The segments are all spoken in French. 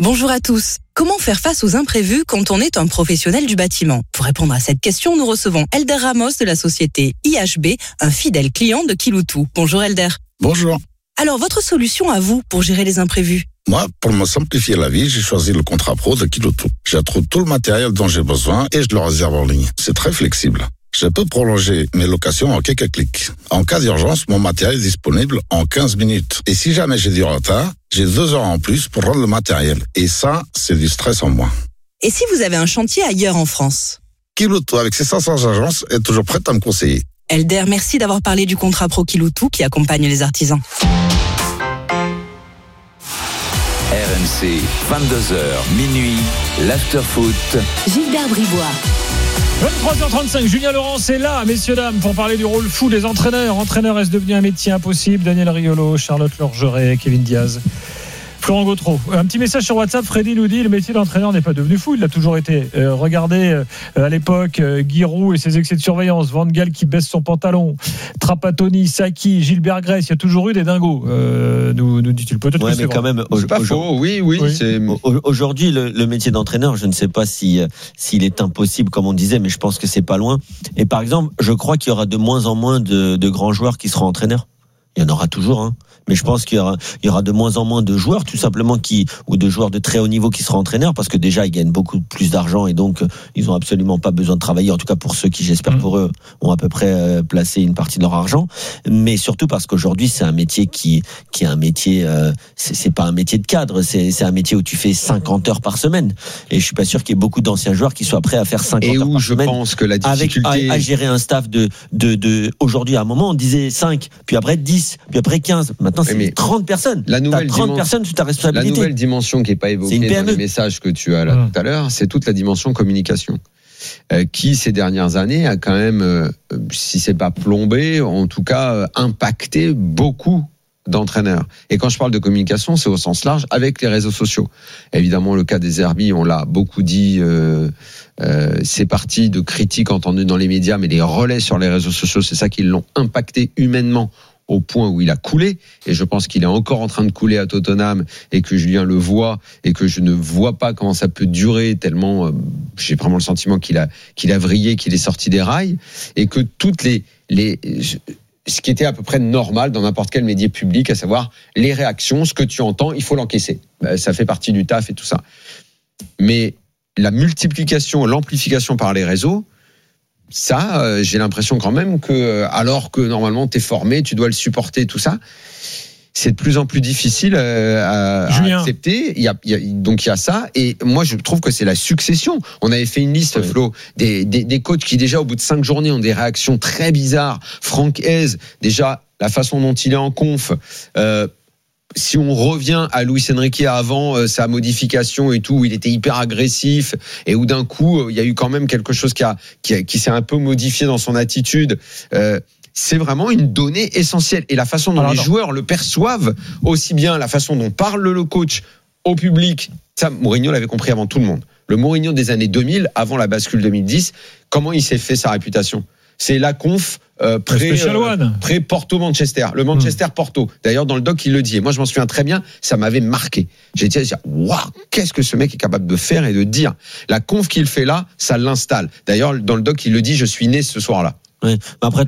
Bonjour à tous. Comment faire face aux imprévus quand on est un professionnel du bâtiment ? Pour répondre à cette question, nous recevons Elder Ramos de la société IHB, un fidèle client de Kiloutou. Bonjour Elder. Bonjour. Alors, votre solution à vous pour gérer les imprévus ? Moi, pour me simplifier la vie, j'ai choisi le contrat pro de Kiloutou. J'attrouve tout le matériel dont j'ai besoin et je le réserve en ligne. C'est très flexible. Je peux prolonger mes locations en quelques clics. En cas d'urgence, mon matériel est disponible en 15 minutes. Et si jamais j'ai du retard, j'ai 2 heures en plus pour rendre le matériel. Et ça, c'est du stress en moins. Et si vous avez un chantier ailleurs en France ? Kiloutou, avec ses 500 agences, est toujours prête à me conseiller. Elder, merci d'avoir parlé du contrat pro Kiloutou qui accompagne les artisans. RMC, 22h, minuit, l'after-foot. Gilbert Bribois. 23h35, Julien Laurence est là, messieurs, dames, pour parler du rôle fou des entraîneurs. Entraîneur, est-ce devenu un métier impossible ? Daniel Riolo, Charlotte Lorgeret, Kevin Diaz, Florent Gautreau. Un petit message sur WhatsApp, Freddy nous dit le métier d'entraîneur n'est pas devenu fou, il l'a toujours été. Regardez à l'époque Giroud et ses excès de surveillance, Van Gaal qui baisse son pantalon, Trapattoni, Saki, Gilbert Grèce, il y a toujours eu des dingos. Nous dit-il peut-être que c'est quand même. C'est pas faux. Oui. C'est... Aujourd'hui, le métier d'entraîneur, je ne sais pas s'il est impossible, comme on disait, mais je pense que c'est pas loin. Et par exemple, je crois qu'il y aura de moins en moins de grands joueurs qui seront entraîneurs. Il y en aura toujours, hein. Mais je pense qu'il y aura de moins en moins de joueurs, tout simplement, ou de joueurs de très haut niveau qui seront entraîneurs, parce que déjà, ils gagnent beaucoup plus d'argent et donc, ils ont absolument pas besoin de travailler. En tout cas, pour ceux qui, j'espère pour eux, ont à peu près placé une partie de leur argent. Mais surtout parce qu'aujourd'hui, c'est un métier qui est un métier, c'est pas un métier de cadre, c'est un métier où tu fais 50 heures par semaine. Et je suis pas sûr qu'il y ait beaucoup d'anciens joueurs qui soient prêts à faire 50 heures par semaine. Et où je pense que la difficulté... à gérer un staff de aujourd'hui, à un moment, on disait 5, puis après 10, puis après 15. Maintenant, c'est 30 personnes. La nouvelle 30 personnes sous ta responsabilité. La nouvelle dimension qui n'est pas évoquée dans les messages que tu as là tout à l'heure, c'est toute la dimension communication. Qui, ces dernières années, a quand même, si c'est pas plombé, en tout cas impacté beaucoup d'entraîneurs. Et quand je parle de communication, c'est au sens large, avec les réseaux sociaux. Évidemment, le cas des Herbis, on l'a beaucoup dit, c'est parti de critiques entendues dans les médias, mais les relais sur les réseaux sociaux, c'est ça qui l'ont impacté humainement au point où il a coulé, et je pense qu'il est encore en train de couler à Tottenham, et que Julien le voit, et que je ne vois pas comment ça peut durer, tellement j'ai vraiment le sentiment qu'il a vrillé, qu'il est sorti des rails, et que toutes ce qui était à peu près normal dans n'importe quel média public, à savoir les réactions, ce que tu entends, il faut l'encaisser. Ça fait partie du taf et tout ça. Mais la multiplication, l'amplification par les réseaux, ça, j'ai l'impression quand même que, alors que normalement t'es formé, tu dois le supporter, tout ça, c'est de plus en plus difficile à accepter. Donc il y a ça, et moi je trouve que c'est la succession. On avait fait une liste, Flo, des coachs qui déjà au bout de 5 journées ont des réactions très bizarres. Franck Hez, déjà la façon dont il est en conf. Si on revient à Luis Enrique avant sa modification et tout, où il était hyper agressif et où d'un coup il y a eu quand même quelque chose qui s'est un peu modifié dans son attitude, c'est vraiment une donnée essentielle. Et la façon dont les joueurs le perçoivent, aussi bien la façon dont parle le coach au public, ça Mourinho l'avait compris avant tout le monde. Le Mourinho des années 2000, avant la bascule 2010, comment il s'est fait sa réputation ? C'est la conf pré-Porto-Manchester, le Manchester-Porto. D'ailleurs, dans le doc, il le dit. Et moi, je m'en souviens très bien, ça m'avait marqué. J'ai dit, waouh, qu'est-ce que ce mec est capable de faire et de dire. La conf qu'il fait là, ça l'installe. D'ailleurs, dans le doc, il le dit, je suis né ce soir-là. Oui. Mais après,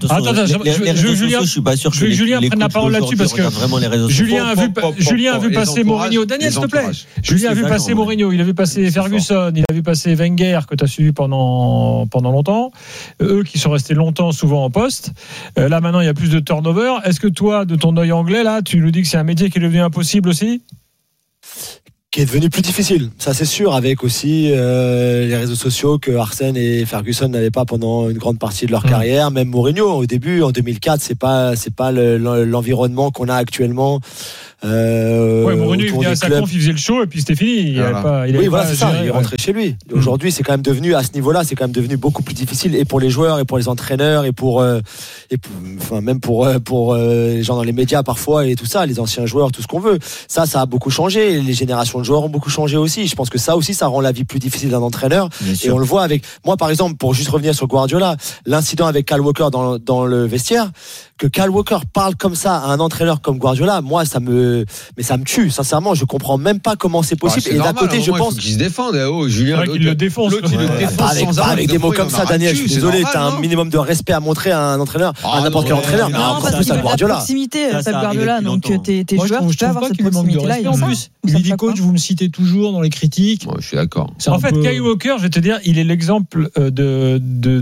je suis pas sûr que Julien prenne la parole là-dessus parce que Julien a vu passer Mourinho. Daniel, s'il te plaît. Julien a vu passer Mourinho, il a vu passer Ferguson, il a vu passer Wenger que tu as suivi pendant longtemps. Eux qui sont restés longtemps souvent en poste. Là maintenant, il y a plus de turnover. Est-ce que toi, de ton œil anglais là, tu nous dis que c'est un métier qui est devenu impossible aussi ? Qui est devenu plus difficile, ça c'est sûr, avec aussi les réseaux sociaux que Arsène et Ferguson n'avaient pas pendant une grande partie de leur carrière. Même Mourinho au début, en 2004, c'est pas l'environnement qu'on a actuellement. Mourinho il venait à sa conf, il faisait le show et puis c'était fini. Il rentrait chez lui. Aujourd'hui, c'est quand même devenu, à ce niveau-là, c'est quand même devenu beaucoup plus difficile, et pour les joueurs, et pour les entraîneurs, et même pour les gens dans les médias parfois, et tout ça, les anciens joueurs, tout ce qu'on veut. Ça a beaucoup changé. Les générations de joueurs ont beaucoup changé aussi. Je pense que ça aussi, ça rend la vie plus difficile d'un entraîneur. Et on le voit avec, moi par exemple, pour juste revenir sur Guardiola, l'incident avec Kyle Walker dans le vestiaire, que Kyle Walker parle comme ça à un entraîneur comme Guardiola, moi ça me mais ça me tue. Sincèrement, je comprends même pas comment c'est possible. Et d'un côté, je pense qu'ils se défendent. Julien, il le défonce. L'autre, il le défonce pas avec des mots comme ça, Daniel. Je suis désolé. T'as un minimum de respect à montrer à un entraîneur, à n'importe quel entraîneur. Non, parce qu'il a la proximité, Pep Guardiola. Donc tes joueurs peuvent avoir cette proximité-là. En plus, il dit coach, vous me citez toujours dans les critiques. Je suis d'accord. En fait, Kyle Walker, je vais te dire, il est l'exemple de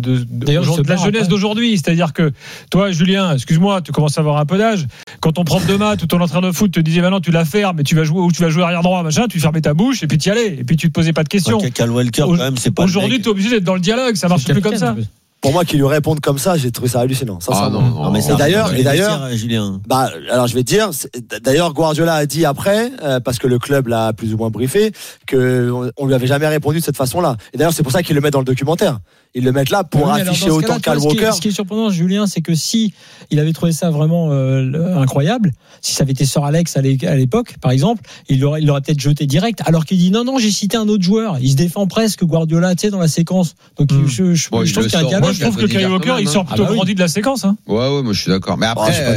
la jeunesse d'aujourd'hui. C'est-à-dire que toi, Julien, excuse-moi, tu commences à avoir un peu d'âge. Quand ton prof de maths ou ton entraîneur de foot te disait maintenant tu la fermes, mais tu vas jouer arrière droit, machin, tu fermais ta bouche et puis tu y allais et puis tu te posais pas de questions. Kyle Walker, quand même, c'est pas. Aujourd'hui, tu es obligé d'être dans le dialogue, ça marche plus comme ça. Pour moi, qu'ils lui répondent comme ça, j'ai trouvé ça hallucinant. Non, mais et d'ailleurs, Julien. Alors je vais te dire, d'ailleurs, Guardiola a dit après, parce que le club l'a plus ou moins briefé, qu'on lui avait jamais répondu de cette façon-là. Et d'ailleurs, c'est pour ça qu'ils le mettent dans le documentaire. Ils le mettent là pour afficher autant Kyle Walker. Ce qui est surprenant, Julien, c'est que si il avait trouvé ça vraiment incroyable, si ça avait été Sir Alex à l'époque, par exemple, il l'aurait peut-être jeté direct. Alors qu'il dit non, j'ai cité un autre joueur. Il se défend presque Guardiola, tu sais, dans la séquence. Donc je trouve qu'il y a un gamin. Moi, je trouve que Kyle Walker, il sort plutôt grandi de la séquence. Ouais, moi je suis d'accord. Mais après,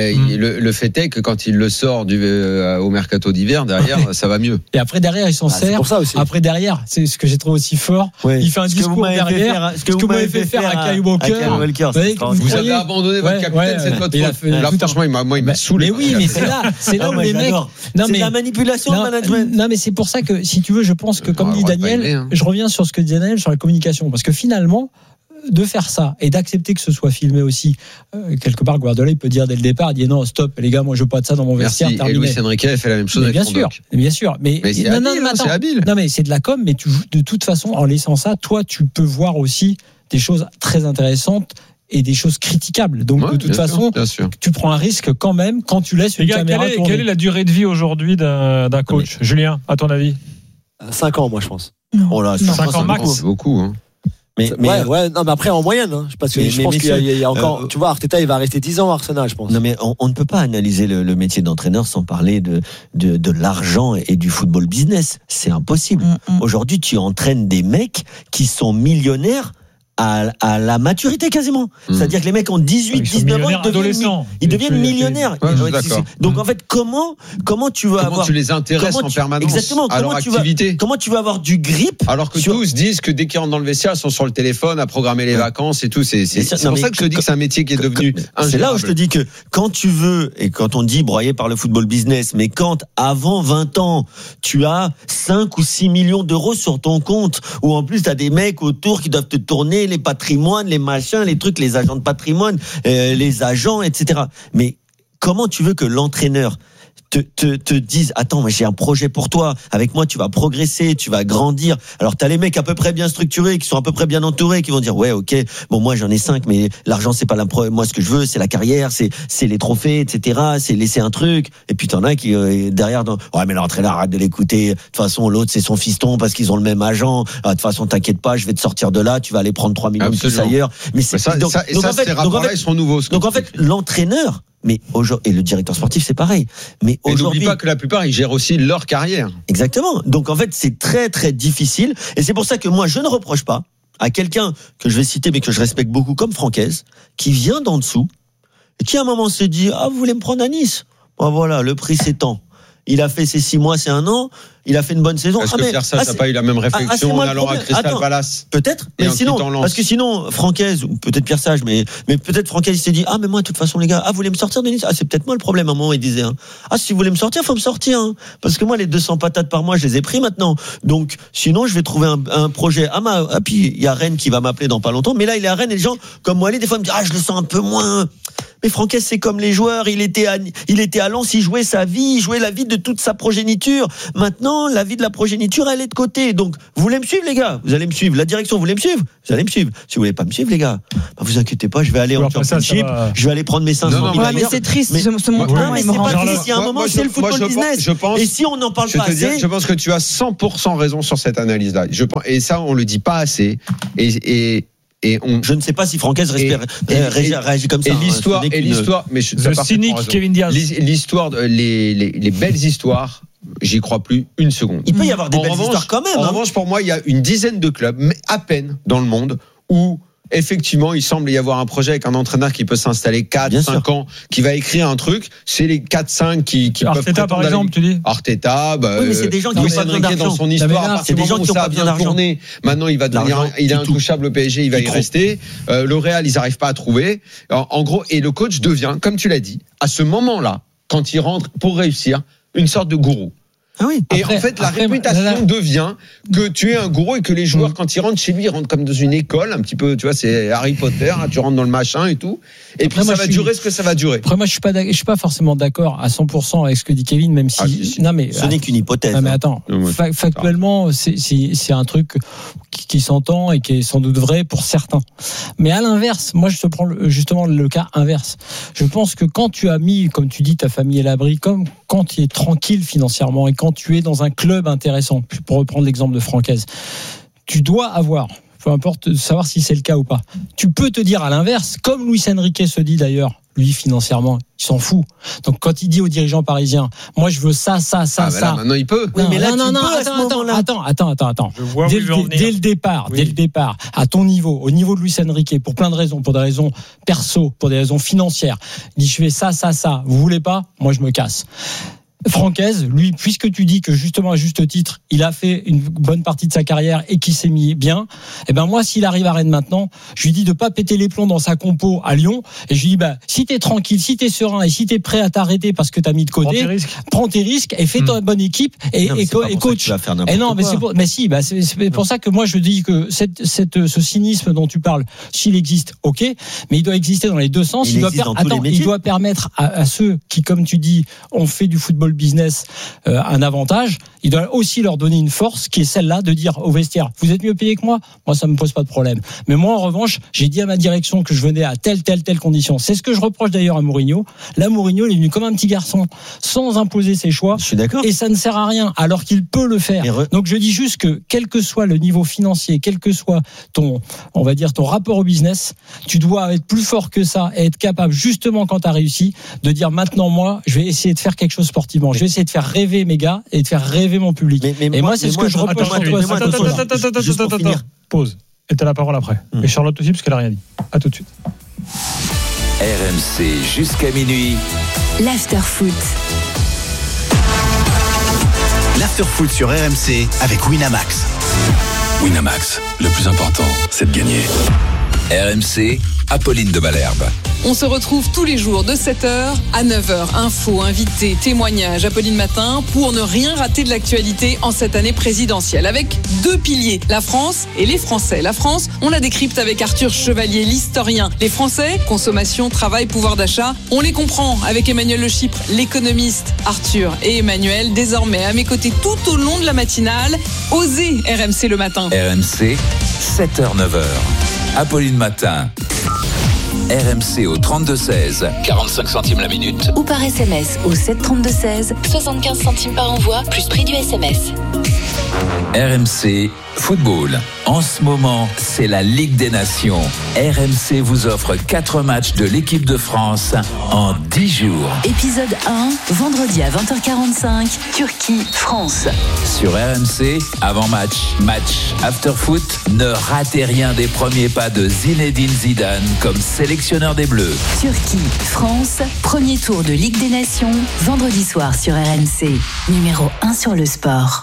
le fait est que quand il le sort au mercato d'hiver, derrière, ça va mieux. Et après, derrière, il s'en sert. Pour ça aussi. Après, derrière, c'est ce que j'ai trouvé aussi fort. Il fait un discours derrière. Ce que vous m'avez fait faire à Kyle Walker. Vous avez abandonné votre capitaine, c'est votre faute. Là, franchement, il m'a saoulé. Mais oui, mais c'est là où les mecs. C'est la manipulation de management. Non, mais c'est pour ça que, si tu veux, je pense que, comme dit Daniel, je reviens sur ce que dit Daniel sur la communication. Parce que finalement, de faire ça et d'accepter que ce soit filmé aussi, quelque part, Guardiola, il peut dire dès le départ, il dit non, stop, les gars, moi je veux pas de ça dans mon vestiaire. Et Luis Enrique a fait la même chose avec bien sûr. Mais c'est habile. Non, mais c'est de la com, mais de toute façon, en laissant ça, toi, tu peux voir aussi des choses très intéressantes et des choses critiquables. Donc, de toute façon, tu prends un risque quand même quand tu laisses une caméra tourner. Quelle est la durée de vie aujourd'hui d'un coach, Julien, à ton avis? 5 ans, moi, je pense. Oh là, 5 ans max. C'est beaucoup, hein. Mais après en moyenne, parce que je pense qu'il y a encore, tu vois, Arteta il va rester 10 ans à Arsenal, je pense. Non mais on ne peut pas analyser le métier d'entraîneur sans parler de l'argent et du football business, c'est impossible. Aujourd'hui, tu entraînes des mecs qui sont millionnaires à la maturité quasiment. C'est-à-dire que les mecs ont 18, 19 ans, ils deviennent millionnaires. Donc en fait, comment tu veux avoir... tu les intéresses en permanence à leur activité. Comment tu veux avoir du grip alors que tous disent que dès qu'ils rentrent dans le vestiaire, ils sont sur le téléphone à programmer les vacances et tout. C'est pour ça que je te dis que c'est un métier qui est devenu ingérable. C'est là où je te dis que quand tu veux, et quand on dit broyé par le football business, mais quand avant 20 ans, tu as 5 ou 6 millions d'euros sur ton compte, où en plus tu as des mecs autour qui doivent te tourner les patrimoines, les machins, les trucs, les agents de patrimoine, les agents, etc. Mais comment tu veux que l'entraîneur te disent attends, mais j'ai un projet pour toi, avec moi tu vas progresser, tu vas grandir. Alors t'as les mecs à peu près bien structurés, qui sont à peu près bien entourés, qui vont dire ouais ok, bon moi j'en ai 5, mais l'argent c'est pas moi ce que je veux, c'est la carrière, c'est les trophées, etc. C'est laisser un truc. Et puis t'en as qui derrière ouais mais l'entraîneur arrête de l'écouter, de toute façon l'autre c'est son fiston parce qu'ils ont le même agent. De toute façon t'inquiète pas, je vais te sortir de là, tu vas aller prendre 3 millions de plus ailleurs. Mais ça ces rapports-là ils seront nouveaux. Donc en fait l'entraîneur, mais aujourd'hui, et le directeur sportif, c'est pareil. Mais aujourd'hui, n'oublie pas que la plupart, ils gèrent aussi leur carrière. Exactement. Donc, en fait, c'est très, très difficile. Et c'est pour ça que moi, je ne reproche pas à quelqu'un que je vais citer, mais que je respecte beaucoup, comme Francaise, qui vient d'en dessous, et qui à un moment s'est dit, vous voulez me prendre à Nice? Bon, voilà, le prix s'étend. Il a fait ses 6 mois, c'est 1 an. Il a fait une bonne saison. Est-ce que Pierre Sage n'a pas eu la même réflexion en allant à Crystal Palace? Peut-être, mais sinon, parce que sinon, Francaise, ou peut-être Pierre Sage, mais peut-être Francaise, il s'est dit, mais moi, de toute façon, les gars, vous voulez me sortir de Nice? C'est peut-être moi le problème. À un moment, il disait, si vous voulez me sortir, faut me sortir, parce que moi, les 200 patates par mois, je les ai pris maintenant. Donc, sinon, je vais trouver un projet. Puis, il y a Rennes qui va m'appeler dans pas longtemps, mais là, il est à Rennes et les gens, comme moi, des fois, me disent, je le sens un peu moins. Mais Francaise, c'est comme les joueurs. Il était à Lens, il jouait sa vie, il jouait la vie de toute sa progéniture. Maintenant, la vie de la progéniture, elle est de côté. Donc, vous voulez me suivre, les gars? Vous allez me suivre. La direction, vous voulez me suivre? Vous allez me suivre. Si vous voulez pas me suivre, les gars, vous inquiétez pas, je vais aller en championship. Je vais aller prendre mes 500 000 mais c'est triste. Ce moment-là, mais c'est pas triste. Il y a un moment, c'est le football business. Et si on n'en parle pas assez, je pense que tu as 100% raison sur cette analyse-là. Et ça, on le dit pas assez. Je ne sais pas si Francaise réagit comme ça. Et l'histoire, mais le cynique Kevin Diaz. L'histoire, les belles histoires, j'y crois plus une seconde. Il peut y avoir des belles histoires quand même. En revanche, pour moi, il y a une dizaine de clubs, mais à peine dans le monde, où effectivement, il semble y avoir un projet avec un entraîneur qui peut s'installer 4-5 ans, qui va écrire un truc. C'est les 4-5 qui peuvent Arteta, par exemple, tu dis Arteta, oui, mais c'est des gens qui ont pas besoin d'argent. Dans son histoire, c'est des gens qui ont ça pas a besoin bien d'argent. tourné. Maintenant, il va devenir, il est intouchable au PSG, il va y rester. Le Real, ils n'arrivent pas à trouver. En gros, et le coach devient, comme tu l'as dit, à ce moment-là, quand il rentre pour réussir, une sorte de gourou. Ah oui. Et en fait, la réputation devient que tu es un gourou et que les joueurs, quand ils rentrent chez lui, ils rentrent comme dans une école, un petit peu, tu vois, c'est Harry Potter, hein, tu rentres dans le machin et tout. Et après, puis ça va durer ce que ça va durer. Après, moi, je suis pas forcément d'accord à 100% avec ce que dit Kevin, même si. Non, mais ce n'est qu'une hypothèse. Non, mais attends, factuellement, c'est un truc qui s'entend et qui est sans doute vrai pour certains. Mais à l'inverse, moi, je te prends justement le cas inverse. Je pense que quand tu as mis, comme tu dis, ta famille à l'abri, comme quand tu es tranquille financièrement et quand tu es dans un club intéressant, pour reprendre l'exemple de Francaise, tu dois avoir, peu importe savoir si c'est le cas ou pas, tu peux te dire à l'inverse, comme Luis Enrique se dit d'ailleurs, lui financièrement, il s'en fout. Donc quand il dit aux dirigeants parisiens, moi je veux ça. Là, maintenant il peut. Oui, mais là, attends. Dès le départ, à ton niveau, au niveau de Luis Enrique, pour plein de raisons, pour des raisons perso, pour des raisons financières, il dit je fais ça. Vous voulez pas? Moi je me casse. Francaise, lui, puisque tu dis que justement à juste titre, il a fait une bonne partie de sa carrière et qu'il s'est mis bien, eh ben moi, s'il arrive à Rennes maintenant, je lui dis de pas péter les plombs dans sa compo à Lyon, et je lui dis si t'es tranquille, si t'es serein et si t'es prêt à t'arrêter parce que t'as mis de côté, prends tes risques et fais ta bonne équipe et coach. Et non, mais c'est pour ça que moi je dis que ce cynisme dont tu parles, s'il existe, ok, mais il doit exister dans les deux sens. Il doit permettre à ceux qui, comme tu dis, ont fait du football business un avantage, il doit aussi leur donner une force qui est celle-là de dire au vestiaire, vous êtes mieux payé que moi ça me pose pas de problème. Mais moi en revanche, j'ai dit à ma direction que je venais à telle condition. C'est ce que je reproche d'ailleurs à Mourinho. Là, Mourinho, il est venu comme un petit garçon sans imposer ses choix. Je suis d'accord. Et ça ne sert à rien alors qu'il peut le faire. Donc je dis juste que quel que soit le niveau financier, quel que soit ton rapport au business, tu dois être plus fort que ça et être capable justement quand tu as réussi de dire maintenant moi, je vais essayer de faire quelque chose sportif. Je vais essayer de faire rêver mes gars et de faire rêver mon public. Et moi, c'est ce que je reproche à toi. Attends. Pause. Et t'as la parole après. Et Charlotte aussi, parce qu'elle a rien dit. À tout de suite. RMC jusqu'à minuit. L'after-foot. L'after-foot sur RMC avec Winamax. Winamax, le plus important, c'est de gagner. RMC, Apolline de Malherbe. On se retrouve tous les jours de 7h à 9h. Infos, invités, témoignages, Apolline Matin, pour ne rien rater de l'actualité en cette année présidentielle. Avec deux piliers, la France et les Français. La France, on la décrypte avec Arthur Chevalier, l'historien. Les Français, consommation, travail, pouvoir d'achat. On les comprend avec Emmanuel Le Chypre, l'économiste. Arthur et Emmanuel, désormais à mes côtés tout au long de la matinale. Osez RMC le matin. RMC, 7h-9h. Apolline Matin. RMC au 32-16, 45 centimes la minute. Ou par SMS au 732-16, 75 centimes par envoi, plus prix du SMS. RMC Football. En ce moment, c'est la Ligue des Nations. RMC vous offre 4 matchs de l'équipe de France en 10 jours. Épisode 1, vendredi à 20h45, Turquie-France. Sur RMC, avant-match, match, after-foot, ne ratez rien des premiers pas de Zinedine Zidane comme sélectionneur des Bleus. Turquie-France, premier tour de Ligue des Nations, vendredi soir sur RMC. Numéro 1 sur le sport.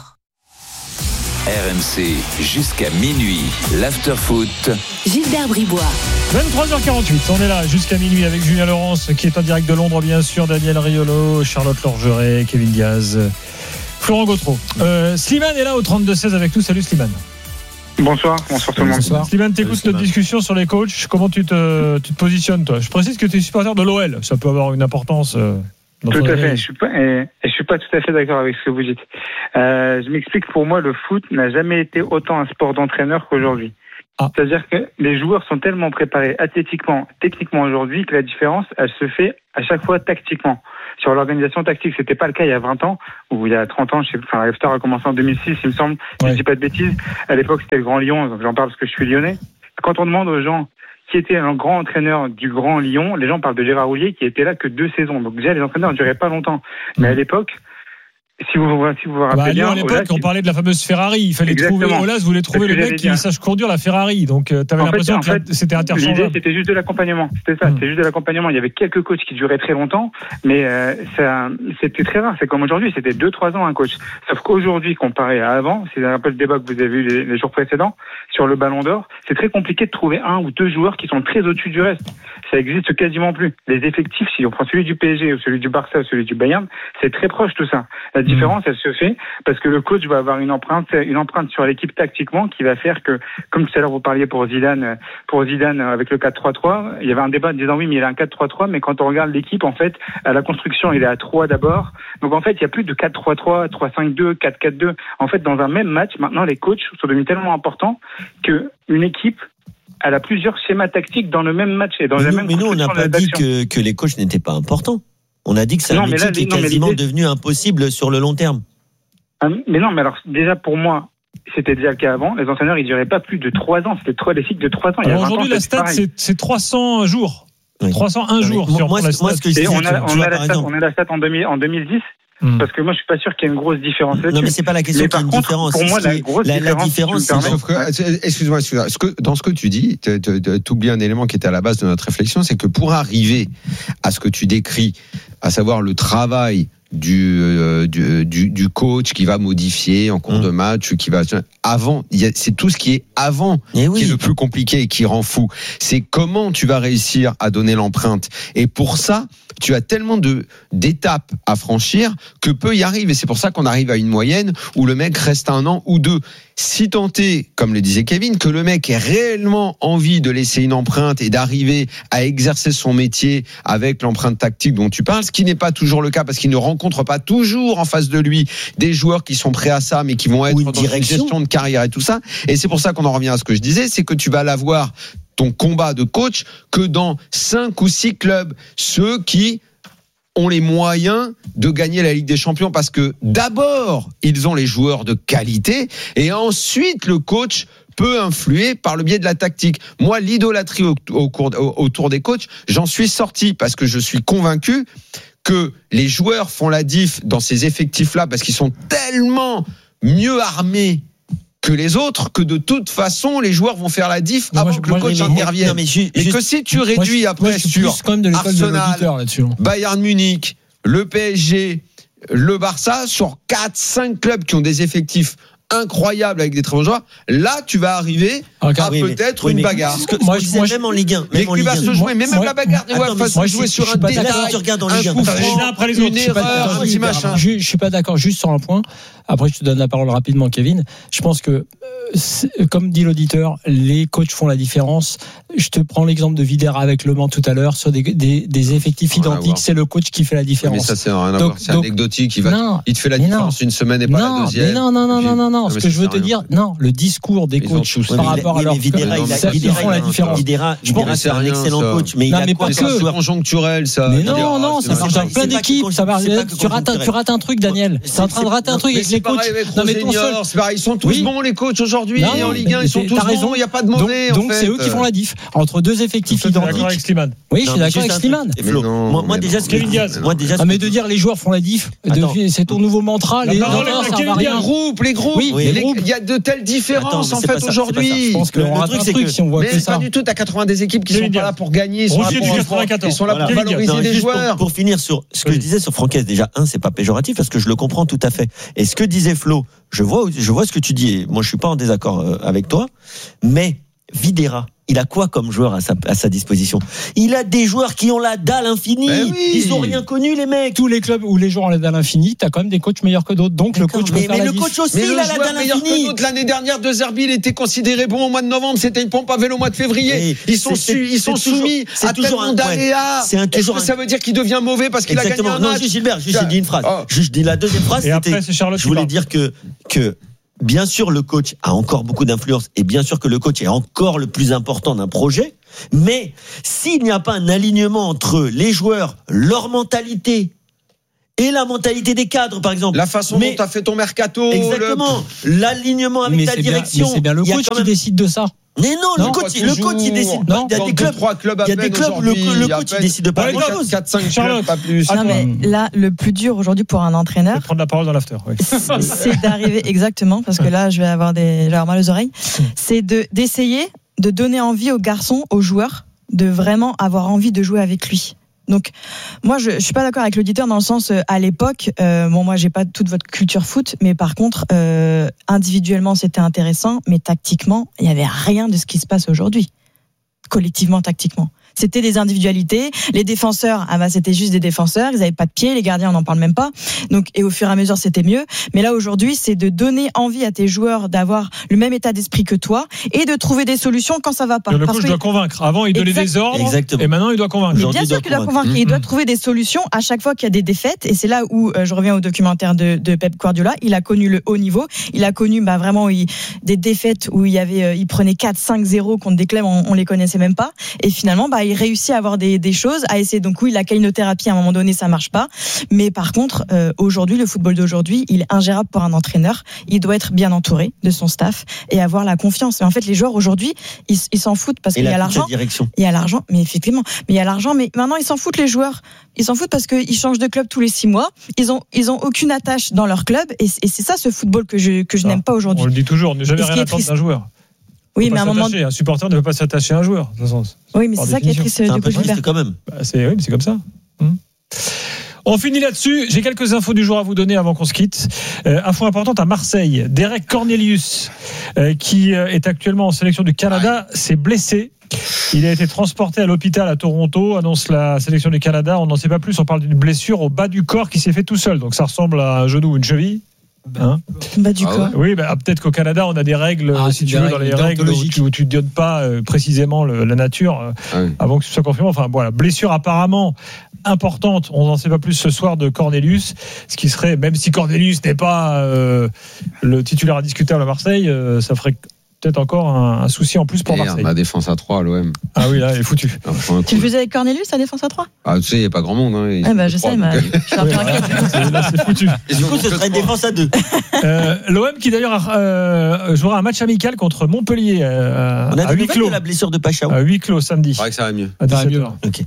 RMC jusqu'à minuit, l'after-foot. Gilbert Bribois. 23h48, on est là jusqu'à minuit avec Julien Laurence qui est en direct de Londres bien sûr, Daniel Riolo, Charlotte Lorgeret, Kevin Diaz, Florent Gautreau. Slimane est là au 32-16 avec nous, salut Slimane. Bonsoir tout le monde. Slimane, t'écoutes notre discussion sur les coachs, comment tu te positionnes toi? Je précise que tu es supporter de l'OL, ça peut avoir une importance... Tout à fait. Je suis pas tout à fait d'accord avec ce que vous dites. Je m'explique. Pour moi, le foot n'a jamais été autant un sport d'entraîneur qu'aujourd'hui. C'est-à-dire que les joueurs sont tellement préparés athlétiquement, techniquement aujourd'hui que la différence, elle se fait à chaque fois tactiquement. Sur l'organisation tactique, c'était pas le cas il y a 20 ans ou il y a 30 ans. L'After a commencé en 2006, il me semble. Si je dis pas de bêtises. À l'époque, c'était le Grand Lyon. Donc j'en parle parce que je suis lyonnais. Quand on demande aux gens qui était un grand entraîneur du Grand Lyon, les gens parlent de Gérard Houllier qui était là que 2 saisons. Donc déjà, les entraîneurs ne duraient pas longtemps. Mais à l'époque, Si vous vous rappelez bien, à l'époque, on parlait de la fameuse Ferrari. Il fallait trouver Aulas, voulait trouver le mec qui sache conduire la Ferrari. Donc, tu avais l'impression que c'était interchangeable. L'idée, c'était juste de l'accompagnement. C'était ça. C'était juste de l'accompagnement. Il y avait quelques coachs qui duraient très longtemps, mais c'était très rare. C'est comme aujourd'hui. C'était 2-3 ans un coach. Sauf qu'aujourd'hui, comparé à avant, c'est un peu le débat que vous avez eu les jours précédents sur le Ballon d'Or. C'est très compliqué de trouver 1 ou 2 joueurs qui sont très au-dessus du reste. Ça existe quasiment plus. Les effectifs, si on prend celui du PSG ou celui du Barça ou celui du Bayern, c'est très proche tout ça. La différence, elle se fait parce que le coach va avoir une empreinte sur l'équipe tactiquement qui va faire que, comme tout à l'heure vous parliez pour Zidane avec le 4-3-3, il y avait un débat disant oui mais il a un 4-3-3, mais quand on regarde l'équipe en fait, à la construction il est à 3 d'abord, donc en fait il y a plus de 4-3-3, 3-5-2, 4-4-2. En fait dans un même match, maintenant les coachs sont devenus tellement importants que une équipe elle a plusieurs schémas tactiques dans le même match et dans la même. Mais nous on n'a pas dit que les coachs n'étaient pas importants. On a dit que c'est un métier qui est quasiment devenu impossible sur le long terme. Mais non, mais alors déjà pour moi, c'était déjà le cas avant. Les entraîneurs, ils ne duraient pas plus de 3 ans. C'était des cycles de 3 ans. Alors aujourd'hui, la stat, c'est 300 jours. Oui. 301 jours. Moi, ce que je dis, on a la stat en 2010. Parce que moi, je suis pas sûr qu'il y ait une grosse différence là-dessus. Non, mais c'est pas la question qu'il y a une différence. Pour moi, la différence, c'est excuse-moi. Dans ce que tu dis, t'oublies un élément qui était à la base de notre réflexion, c'est que pour arriver à ce que tu décris, à savoir le travail du coach qui va modifier en cours de match, qui va avant, c'est tout ce qui est avant qui est le plus compliqué et qui rend fou. C'est comment tu vas réussir à donner l'empreinte. Et pour ça, tu as tellement d'étapes à franchir que peu y arrivent. Et c'est pour ça qu'on arrive à une moyenne où le mec reste 1 an ou 2. Si tant est, comme le disait Kevin, que le mec ait réellement envie de laisser une empreinte et d'arriver à exercer son métier avec l'empreinte tactique dont tu parles, ce qui n'est pas toujours le cas parce qu'il ne rencontre pas toujours en face de lui des joueurs qui sont prêts à ça mais qui vont être dans une gestion de carrière et tout ça. Et c'est pour ça qu'on en revient à ce que je disais, c'est que tu vas l'avoir ton combat de coach que dans 5 ou 6 clubs, ceux qui ont les moyens de gagner la Ligue des Champions parce que d'abord, ils ont les joueurs de qualité et ensuite le coach peut influer par le biais de la tactique. Moi, l'idolâtrie autour des coachs, j'en suis sorti parce que je suis convaincu que les joueurs font la diff dans ces effectifs-là parce qu'ils sont tellement mieux armés que les autres, que de toute façon les joueurs vont faire la diff avant que le coach intervienne. Mais que si tu réduis après sur Arsenal, Bayern Munich, le PSG, le Barça, sur 4-5 clubs qui ont des effectifs incroyables avec des très bons joueurs, là tu vas arriver à peut-être une bagarre. Moi je même en Ligue 1. Mais qui va se jouer, même la bagarre, va se jouer sur un détail, un coup franc, une erreur, un petit machin. Je suis pas d'accord, juste sur un point. Après, je te donne la parole rapidement, Kevin. Je pense que, comme dit l'auditeur, les coachs font la différence. Je te prends l'exemple de Videra avec Le Mans tout à l'heure sur des effectifs identiques. C'est le coach qui fait la différence. Mais ça, c'est rien à voir. C'est anecdotique. Il te fait la différence une semaine et pas la deuxième. Non. Ce que je veux te dire, le discours des coachs par rapport à leur Videra, ils font la différence. Videra, c'est un excellent coach, mais il a quoi comme joueur conjoncturel, ça. Mais non, ça marche dans plein d'équipes. Tu rates un truc, Daniel. Tu es en train de rater un truc. C'est pareil avec Rosenior, c'est pareil, ils sont tous bons les coachs aujourd'hui et en Ligue 1 ils sont tous bons, il n'y a pas de mauvais. Donc c'est eux qui font la diff entre 2 effectifs identiques. Oui, je suis d'accord avec Slimane. Moi déjà ce que mais de dire les joueurs font la diff, c'est ton nouveau mantra. Les groupes, il y a de telles différences en fait aujourd'hui. Je pense qu'on rate un truc si on voit que ça. Pas du tout, t'as 80 des équipes qui sont pas là pour gagner, ils sont là pour valoriser les joueurs. Pour finir sur ce que je disais sur Francaise, déjà c'est pas péjoratif parce que je le comprends tout à fait. Et ce que disait Flo, je vois ce que tu dis et moi je suis pas en désaccord avec toi, mais Videra, il a quoi comme joueur à sa disposition? Il a des joueurs qui ont la dalle infinie. Ils ont rien connu, les mecs. Tous les clubs où les joueurs ont la dalle infinie, t'as quand même des coachts meilleurs que d'autres. Donc le coach peut faire la diff. Mais le coach aussi, il a la dalle infinie. L'année dernière, De Zerbi, il était considéré bon au mois de novembre. C'était une pompe à vélo au mois de février. Ils sont soumis à tellement d'aléas. Est-ce que ça veut dire qu'il devient mauvais parce qu'il a gagné un match? Non, Gilbert, j'ai dit une phrase. Je dis la deuxième phrase. Je voulais dire que bien sûr, le coach a encore beaucoup d'influence et bien sûr que le coach est encore le plus important d'un projet. Mais s'il n'y a pas un alignement entre les joueurs, leur mentalité et la mentalité des cadres, par exemple. La façon dont tu as fait ton mercato. Exactement. L'alignement avec ta direction. Mais c'est bien le coach qui décide de ça. Mais non, le coach il décide. Non, il y a des clubs, 3 clubs il y a des clubs où le coach il décide de pas grand chose. 4-5 clubs, pas plus. Non, mais là, le plus dur aujourd'hui pour un entraîneur. Je vais prendre la parole dans l'after. Oui. C'est d'arriver, exactement, parce que là, je vais avoir mal aux oreilles. C'est d'essayer de donner envie aux garçons, aux joueurs, de vraiment avoir envie de jouer avec lui. Donc, moi, je suis pas d'accord avec l'auditeur dans le sens, à l'époque, moi, j'ai pas toute votre culture foot, mais par contre, individuellement, c'était intéressant, mais tactiquement, il y avait rien de ce qui se passe aujourd'hui. Collectivement, tactiquement. C'était des individualités. Les défenseurs, c'était juste des défenseurs. Ils n'avaient pas de pied. Les gardiens, on n'en parle même pas. Donc, et au fur et à mesure, c'était mieux. Mais là, aujourd'hui, c'est de donner envie à tes joueurs d'avoir le même état d'esprit que toi et de trouver des solutions quand ça va pas. Le coach doit convaincre. Avant, il donnait des ordres. Exactement. Et maintenant, il doit convaincre. Mais bien sûr qu'il doit convaincre. Il doit trouver des solutions à chaque fois qu'il y a des défaites. Et c'est là où je reviens au documentaire de Pep Guardiola. Il a connu le haut niveau. Il a connu vraiment des défaites où il prenait 4-5-0 contre des clubs, on les connaissait même pas. Et finalement, il réussit à avoir des choses, à essayer. Donc oui, la calinothérapie, à un moment donné, ça marche pas. Mais par contre, aujourd'hui, le football d'aujourd'hui, il est ingérable pour un entraîneur. Il doit être bien entouré de son staff et avoir la confiance. Mais en fait, les joueurs aujourd'hui, ils s'en foutent parce qu'il y a l'argent. Il y a l'argent, mais effectivement, mais il y a l'argent. Mais maintenant, ils s'en foutent, les joueurs. Ils s'en foutent parce qu'ils changent de club tous les 6 mois. Ils ont aucune attache dans leur club. Et c'est ça, ce football que je n'aime pas aujourd'hui. On le dit toujours, ne jamais rien attendre d'un joueur. Oui, mais à un moment. Un supporter ne peut pas s'attacher à un joueur. De toute façon, oui, mais c'est ça qui est triste. C'est un peu triste quand même. C'est comme ça. On finit là-dessus. J'ai quelques infos du jour à vous donner avant qu'on se quitte. Info importante à Marseille. Derek Cornelius, qui est actuellement en sélection du Canada, s'est blessé. Il a été transporté à l'hôpital à Toronto, annonce la sélection du Canada. On n'en sait pas plus. On parle d'une blessure au bas du corps qui s'est fait tout seul. Donc ça ressemble à un genou ou une cheville. Du corps. Oui, peut-être qu'au Canada on a des règles, si tu veux, dans les règles où tu ne donnes pas précisément la nature avant que ce soit confirmé. Enfin voilà, blessure apparemment importante, on n'en sait pas plus ce soir de Cornelius, ce qui serait, même si Cornelius n'est pas le titulaire indiscutable à Marseille, ça ferait peut-être encore un souci en plus pour Marseille. La défense à 3 à l'OM. Ah oui, là, elle est foutue. Tu le faisais avec Cornelius, la défense à 3 ? Tu sais, il n'y a pas grand monde. Je sais, mais je suis un peu inquiète. Là, c'est foutu. Et du coup, ce serait une défense à 2. L'OM qui d'ailleurs jouera un match amical contre Montpellier on a à huis clos. De la blessure de Pachaou. À huis clos samedi. C'est vrai que ça va mieux. À 17h. Ok.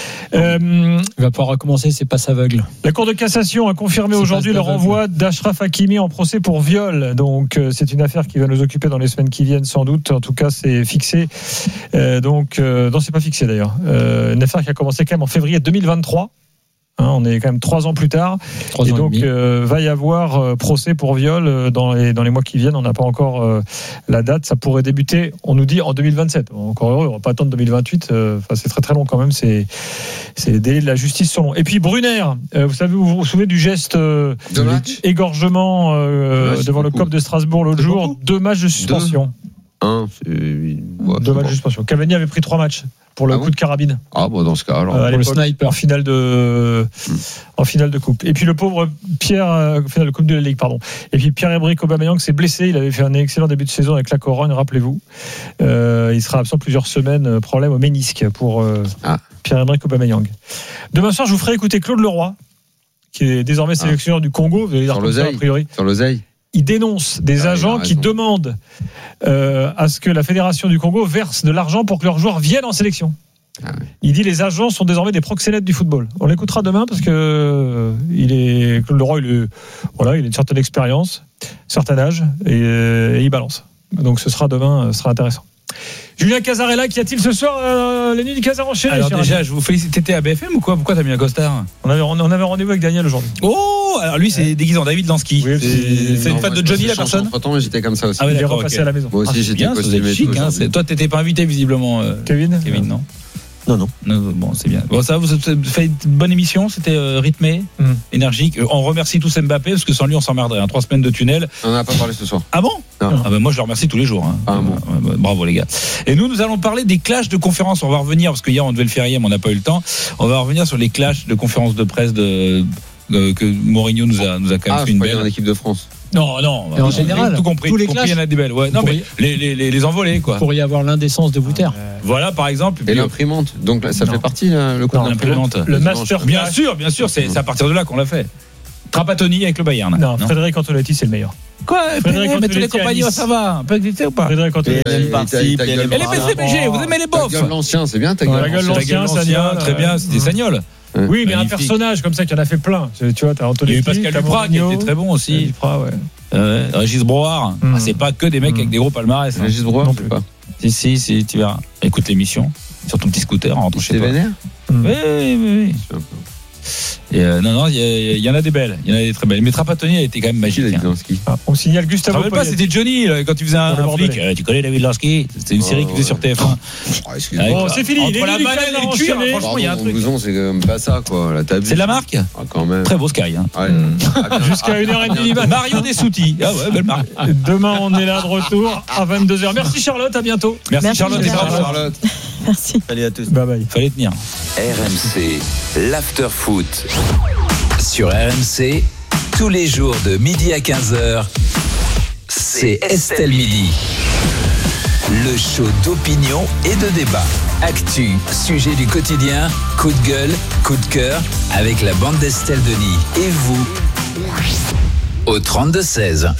Il va pouvoir recommencer ses passes aveugles. La Cour de cassation a confirmé aujourd'hui le renvoi d'Achraf Hakimi en procès pour viol. Donc c'est une affaire qui va nous occuper dans les semaines qui viennent sans doute. En tout cas, c'est fixé. Non, c'est pas fixé d'ailleurs. Une affaire qui a commencé quand même en février 2023. On est quand même 3 ans plus tard. Et donc, va y avoir procès pour viol dans les mois qui viennent. On n'a pas encore la date. Ça pourrait débuter, on nous dit, en 2027. Encore heureux, on ne va pas attendre 2028. C'est très très long quand même. Les délais de la justice sont longs. Et puis Brunner, vous vous souvenez du geste égorgement devant le COP de Strasbourg l'autre jour. 2 matchs de suspension. 2 matchs de suspension. Cavani avait pris 3 matchs pour le coup de carabine. Dans ce cas, alors. Pour le sniper. En finale de coupe. Et puis le pauvre Pierre, finale de coupe de la Ligue, pardon. Et puis Pierre-Emerick Aubameyang s'est blessé. Il avait fait un excellent début de saison avec la Corogne, rappelez-vous. Il sera absent plusieurs semaines. Problème au ménisque pour Pierre-Emerick Aubameyang. Demain soir, je vous ferai écouter Claude Leroy, qui est désormais sélectionneur du Congo. Vous allez dire comme ça, a priori. Sur l'oseille. Il dénonce des agents qui demandent à ce que la Fédération du Congo verse de l'argent pour que leurs joueurs viennent en sélection. Il dit les agents sont désormais des proxénètes du football. On l'écoutera demain parce que Claude Leroy, il a une certaine expérience, un certain âge et il balance. Donc ce sera demain, ce sera intéressant. Julien Cazarella, qu'y a-t-il ce soir la nuit du Casar enchaîné? Alors déjà, je vous félicite. T'étais à BFM ou quoi? Pourquoi t'as mis un costard? On avait rendez-vous avec Daniel aujourd'hui. Oh, alors lui c'est déguisé en David Lansky. Oui, c'est une fan de Johnny la personne. Entre-temps, j'étais comme ça aussi. Ah oui, il est repassé à la maison. Moi aussi, j'étais costumé. Chic, hein. Toi, t'étais pas invité visiblement. Kevin, non. Non. Bon, c'est bien. Bon, ça, vous avez fait une bonne émission. C'était rythmé, énergique. On remercie tous Mbappé parce que sans lui, on s'emmerderait. 3 semaines de tunnel. On n'en a pas parlé ce soir. Ah bon? Moi, je le remercie tous les jours. Bravo, les gars. Et nous allons parler des clashs de conférences. On va revenir parce que hier, on devait le faire hier, mais on n'a pas eu le temps. On va revenir sur les clashs de conférences de presse que Mourinho nous a quand même fait une belle. En équipe de France. Non. En général, tout compris. Tous les clashs. Il y en a des belles. Ouais. Non, mais les envolées, quoi. Pour y avoir l'indécence de Wouter. Voilà, par exemple. Et l'imprimante. Donc, ça fait partie, le coup de l'imprimante. Le master. Bien sûr. C'est à partir de là qu'on l'a fait. Trapattoni avec le Bayern. Non, Frédéric Antonetti, c'est le meilleur. Quoi, mais tous les compagnons, ça va. Un peu existé ou pas? Frédéric Antonetti. Et les PCBG, vous aimez les bofs. Ta gueule l'ancien, c'est bien, ta La gueule l'ancien, Sagnol. Très bien, c'était Sagnol. Oui, mais un personnage comme ça qui en a fait plein. Tu vois, t'as Antonetti. Il y a eu Pascal Duprat qui était très bon aussi. Duprat, ouais. Régis Broard. C'est pas que des mecs avec des gros palmarès. Régis Broard, non plus. Si, tu verras. Écoute l'émission sur ton petit scooter en rentrant chez toi. C'est vénère? Oui. Et non, il y en a des belles, il y en a des très belles. Mais Trapattoni a été quand même magique. On signale Gustavo. Je ne pas, c'était Johnny quand tu faisais un flic. Tu connais David Lansky? C'était une série qui faisait sur TF1. Bon, c'est fini. Entre la banane et le cuir, franchement, il y a un truc. C'est comme pas ça, quoi. C'est de la marque? Quand même. Très beau Sky. Jusqu'à 1h30. Mario Dessouti. Ah ouais, belle marque. Demain, on est là de retour à 22h. Merci Charlotte, à bientôt. Merci Charlotte. Merci. Salut à tous. Bye bye. Fallait tenir. RMC, l'after-foot. Sur RMC, tous les jours de midi à 15h, c'est Estelle Midi. Le show d'opinion et de débat. Actu, sujet du quotidien, coup de gueule, coup de cœur, avec la bande d'Estelle Denis. Et vous, au 32-16.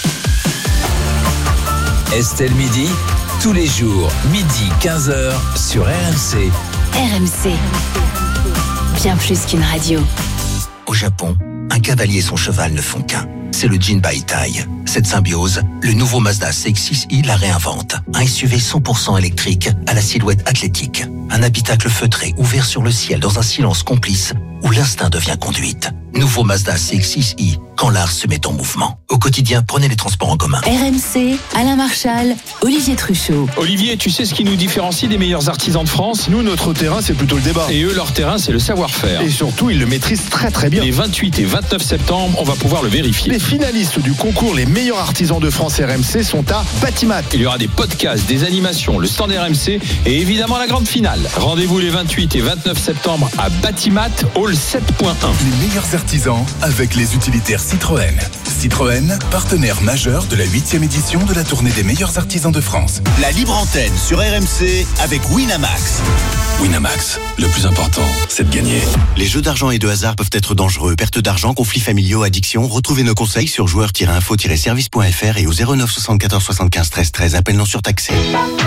Estelle Midi, tous les jours, midi 15h, sur RMC. RMC. Bien plus qu'une radio. Au Japon, un cavalier et son cheval ne font qu'un. C'est le Jinbaitai. Cette symbiose, le nouveau Mazda CX-6i la réinvente. Un SUV 100% électrique à la silhouette athlétique. Un habitacle feutré ouvert sur le ciel dans un silence complice où l'instinct devient conduite. Nouveau Mazda CX-6i, quand l'art se met en mouvement. Au quotidien, prenez les transports en commun. RMC, Alain Marchal, Olivier Truchot. Olivier, tu sais ce qui nous différencie des meilleurs artisans de France? Nous, notre terrain, c'est plutôt le débat. Et eux, leur terrain, c'est le savoir-faire. Et surtout, ils le maîtrisent très très bien. Les 28 et 29 septembre, on va pouvoir le vérifier. Les finalistes du concours Les meilleurs artisans de France RMC sont à Batimat. Il y aura des podcasts, des animations, le stand RMC et évidemment la grande finale. Rendez-vous les 28 et 29 septembre à Batimat, Hall 7.1. Les meilleurs artisans avec les utilitaires Citroën. Citroën, partenaire majeur de la 8e édition de la tournée des meilleurs artisans de France. La libre antenne sur RMC avec Winamax. Winamax, le plus important, c'est de gagner. Les jeux d'argent et de hasard peuvent être dangereux. Perte d'argent, conflits familiaux, addiction. Retrouvez nos conseils sur joueurs-info-service.fr et au 09 74 75 13 13. Appel non surtaxé.